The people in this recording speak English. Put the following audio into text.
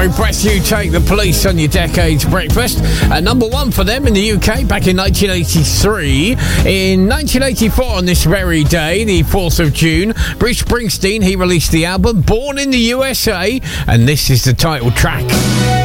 Every breath you take, The Police on your Decades Breakfast. Number one for them in the UK back in 1983. In 1984, on this very day, the 4th of June, Bruce Springsteen, he released the album Born in the USA, and this is the title track.